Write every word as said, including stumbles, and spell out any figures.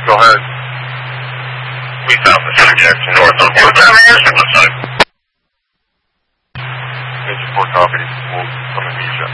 Go ahead. We found the subject north on Fort Side. Major four copy. We'll come and meet you.